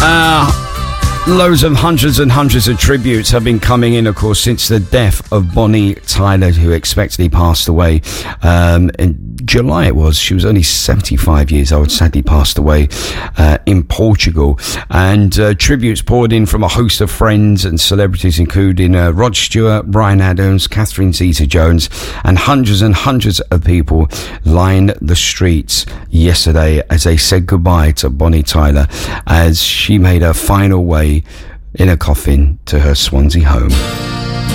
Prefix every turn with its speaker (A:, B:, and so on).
A: Loads of hundreds and hundreds of tributes have been coming in, of course, since the death of Bonnie Tyler, who expectedly passed away in July. It was. She was only 75 years old. Sadly passed away in Portugal. And tributes poured in from a host of friends and celebrities, including Rod Stewart, Bryan Adams, Catherine Zeta-Jones, and hundreds of people lined the streets yesterday as they said goodbye to Bonnie Tyler as she made her final way in a coffin to her Swansea home.